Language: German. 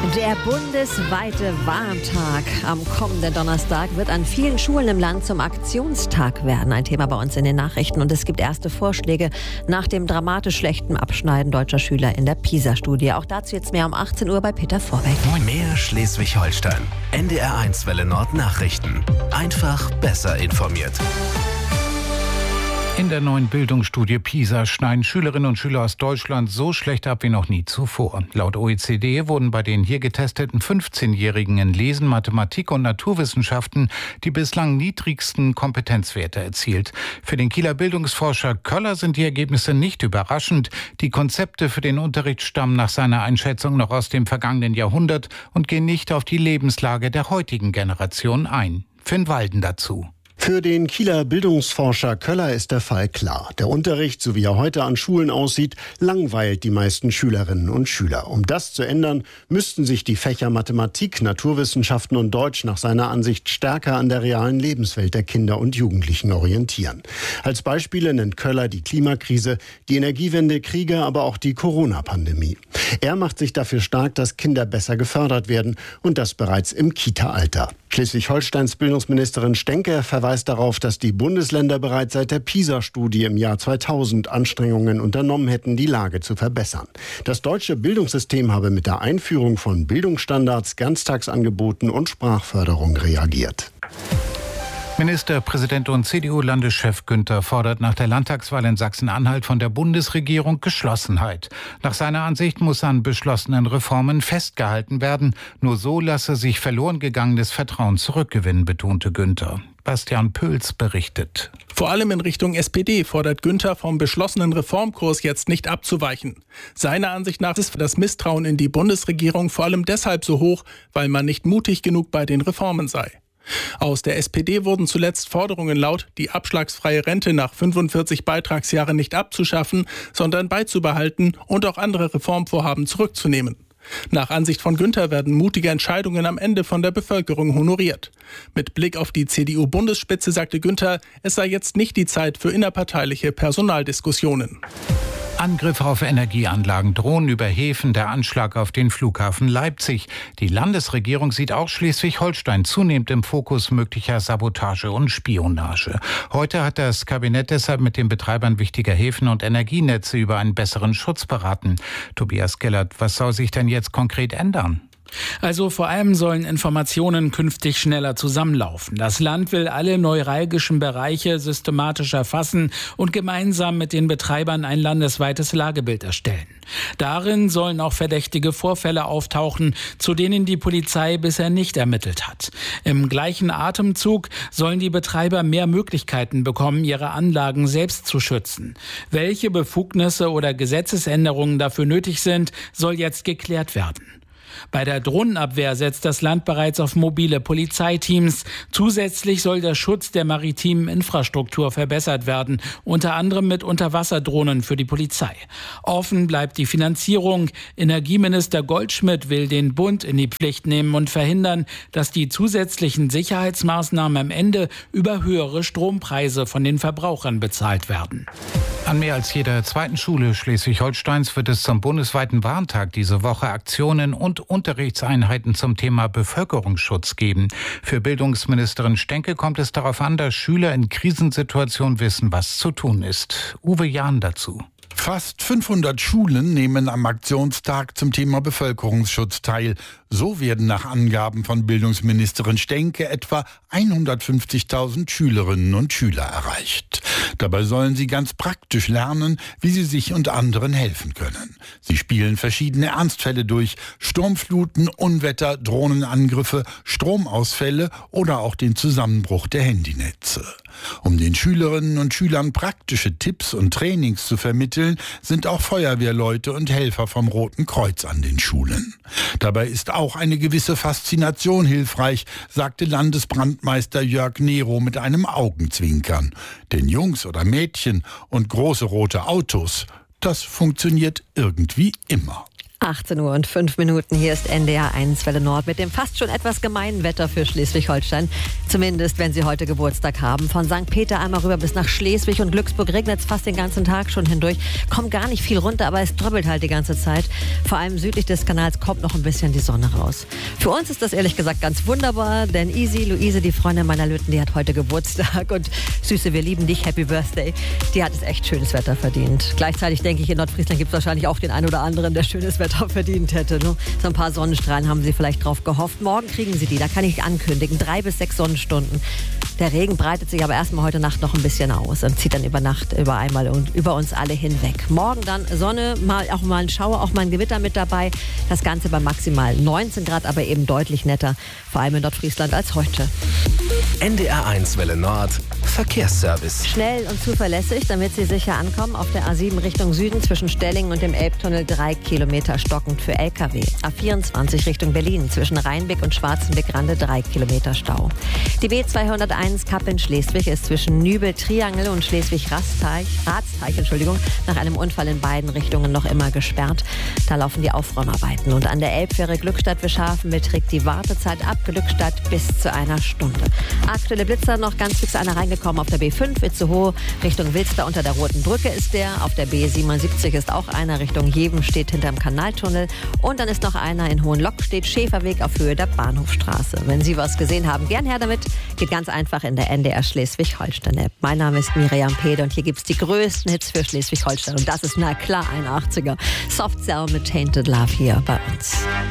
Der bundesweite Warntag am kommenden Donnerstag wird an vielen Schulen im Land zum Aktionstag werden. Ein Thema bei uns in den Nachrichten. Und es gibt erste Vorschläge nach dem dramatisch schlechten Abschneiden deutscher Schüler in der PISA-Studie. Auch dazu jetzt mehr um 18 Uhr bei Peter Vorbeck. Mehr Schleswig-Holstein. NDR1 Welle Nord Nachrichten. Einfach besser informiert. In der neuen Bildungsstudie PISA schneiden Schülerinnen und Schüler aus Deutschland so schlecht ab wie noch nie zuvor. Laut OECD wurden bei den hier getesteten 15-Jährigen in Lesen, Mathematik und Naturwissenschaften die bislang niedrigsten Kompetenzwerte erzielt. Für den Kieler Bildungsforscher Köller sind die Ergebnisse nicht überraschend. Die Konzepte für den Unterricht stammen nach seiner Einschätzung noch aus dem vergangenen Jahrhundert und gehen nicht auf die Lebenslage der heutigen Generation ein. Finn Walden dazu. Für den Kieler Bildungsforscher Köller ist der Fall klar. Der Unterricht, so wie er heute an Schulen aussieht, langweilt die meisten Schülerinnen und Schüler. Um das zu ändern, müssten sich die Fächer Mathematik, Naturwissenschaften und Deutsch nach seiner Ansicht stärker an der realen Lebenswelt der Kinder und Jugendlichen orientieren. Als Beispiele nennt Köller die Klimakrise, die Energiewende, Kriege, aber auch die Corona-Pandemie. Er macht sich dafür stark, dass Kinder besser gefördert werden und das bereits im Kita-Alter. Schleswig-Holsteins Bildungsministerin Stenke verweist darauf, dass die Bundesländer bereits seit der PISA-Studie im Jahr 2000 Anstrengungen unternommen hätten, die Lage zu verbessern. Das deutsche Bildungssystem habe mit der Einführung von Bildungsstandards, Ganztagsangeboten und Sprachförderung reagiert. Ministerpräsident und CDU-Landeschef Günther fordert nach der Landtagswahl in Sachsen-Anhalt von der Bundesregierung Geschlossenheit. Nach seiner Ansicht muss an beschlossenen Reformen festgehalten werden. Nur so lasse sich verloren gegangenes Vertrauen zurückgewinnen, betonte Günther. Bastian Pöls berichtet. Vor allem in Richtung SPD fordert Günther vom beschlossenen Reformkurs jetzt nicht abzuweichen. Seiner Ansicht nach ist das Misstrauen in die Bundesregierung vor allem deshalb so hoch, weil man nicht mutig genug bei den Reformen sei. Aus der SPD wurden zuletzt Forderungen laut, die abschlagsfreie Rente nach 45 Beitragsjahren nicht abzuschaffen, sondern beizubehalten und auch andere Reformvorhaben zurückzunehmen. Nach Ansicht von Günther werden mutige Entscheidungen am Ende von der Bevölkerung honoriert. Mit Blick auf die CDU-Bundesspitze sagte Günther, es sei jetzt nicht die Zeit für innerparteiliche Personaldiskussionen. Angriffe auf Energieanlagen, Drohnen über Häfen, der Anschlag auf den Flughafen Leipzig. Die Landesregierung sieht auch Schleswig-Holstein zunehmend im Fokus möglicher Sabotage und Spionage. Heute hat das Kabinett deshalb mit den Betreibern wichtiger Häfen und Energienetze über einen besseren Schutz beraten. Tobias Gellert, was soll sich denn jetzt konkret ändern? Also vor allem sollen Informationen künftig schneller zusammenlaufen. Das Land will alle neuralgischen Bereiche systematisch erfassen und gemeinsam mit den Betreibern ein landesweites Lagebild erstellen. Darin sollen auch verdächtige Vorfälle auftauchen, zu denen die Polizei bisher nicht ermittelt hat. Im gleichen Atemzug sollen die Betreiber mehr Möglichkeiten bekommen, ihre Anlagen selbst zu schützen. Welche Befugnisse oder Gesetzesänderungen dafür nötig sind, soll jetzt geklärt werden. Bei der Drohnenabwehr setzt das Land bereits auf mobile Polizeiteams. Zusätzlich soll der Schutz der maritimen Infrastruktur verbessert werden, unter anderem mit Unterwasserdrohnen für die Polizei. Offen bleibt die Finanzierung. Energieminister Goldschmidt will den Bund in die Pflicht nehmen und verhindern, dass die zusätzlichen Sicherheitsmaßnahmen am Ende über höhere Strompreise von den Verbrauchern bezahlt werden. An mehr als jeder zweiten Schule Schleswig-Holsteins wird es zum bundesweiten Warntag diese Woche Aktionen und Unterrichtseinheiten zum Thema Bevölkerungsschutz geben. Für Bildungsministerin Stenke kommt es darauf an, dass Schüler in Krisensituationen wissen, was zu tun ist. Uwe Jahn dazu. Fast 500 Schulen nehmen am Aktionstag zum Thema Bevölkerungsschutz teil. So werden nach Angaben von Bildungsministerin Stenke etwa 150.000 Schülerinnen und Schüler erreicht. Dabei sollen sie ganz praktisch lernen, wie sie sich und anderen helfen können. Sie spielen verschiedene Ernstfälle durch: Sturmfluten, Unwetter, Drohnenangriffe, Stromausfälle oder auch den Zusammenbruch der Handynetze. Um den Schülerinnen und Schülern praktische Tipps und Trainings zu vermitteln, sind auch Feuerwehrleute und Helfer vom Roten Kreuz an den Schulen. Dabei ist auch eine gewisse Faszination hilfreich, sagte Landesbrandmeister Jörg Nero mit einem Augenzwinkern. Denn Jungs oder Mädchen und große rote Autos, das funktioniert irgendwie immer. 18:05 Hier ist NDR 1 Welle Nord mit dem fast schon etwas gemeinen Wetter für Schleswig-Holstein. Zumindest, wenn Sie heute Geburtstag haben. Von St. Peter einmal rüber bis nach Schleswig und Glücksburg regnet es fast den ganzen Tag schon hindurch. Kommt gar nicht viel runter, aber es dröbbelt halt die ganze Zeit. Vor allem südlich des Kanals kommt noch ein bisschen die Sonne raus. Für uns ist das ehrlich gesagt ganz wunderbar, denn Luise, die Freundin meiner Lütten, die hat heute Geburtstag. Und Süße, wir lieben dich, Happy Birthday. Die hat es echt schönes Wetter verdient. Gleichzeitig denke ich, in Nordfriesland gibt es wahrscheinlich auch den einen oder anderen, der schönes Wetter verdient hätte. Ne? So ein paar Sonnenstrahlen haben sie vielleicht drauf gehofft. Morgen kriegen sie die, da kann ich ankündigen. 3 bis 6 Sonnenstunden. Der Regen breitet sich aber erstmal heute Nacht noch ein bisschen aus und zieht dann über Nacht einmal und über uns alle hinweg. Morgen dann Sonne, auch mal ein Schauer, auch mal ein Gewitter mit dabei. Das Ganze bei maximal 19 Grad, aber eben deutlich netter, vor allem in Nordfriesland als heute. NDR 1 Welle Nord, Verkehrsservice. Schnell und zuverlässig, damit Sie sicher ankommen. Auf der A7 Richtung Süden zwischen Stellingen und dem Elbtunnel 3 Kilometer stockend für LKW. A24 Richtung Berlin zwischen Rheinbeck und Schwarzenbeck-Rande 3 Kilometer Stau. Die B201 Kappeln-Schleswig ist zwischen Nübel-Triangel und Schleswig-Ratsteich nach einem Unfall in beiden Richtungen noch immer gesperrt. Da laufen die Aufräumarbeiten. Und an der Elbfähre Glückstadt-Wischhafen beträgt die Wartezeit ab Glückstadt bis zu einer Stunde. Aktuelle Blitzer noch ganz fix einer reingekommen auf der B5 Itzehoe Richtung Wilster unter der Roten Brücke ist der. Auf der B77 ist auch einer Richtung Jevenstedt hinterm Kanaltunnel. Und dann ist noch einer in Hohenlockstedt Schäferweg auf Höhe der Bahnhofstraße. Wenn Sie was gesehen haben, gern her damit. Geht ganz einfach in der NDR Schleswig-Holstein-App. Mein Name ist Miriam Pede und hier gibt es die größten Hits für Schleswig-Holstein. Und das ist na klar ein 80er. Soft Cell mit Tainted Love hier bei uns.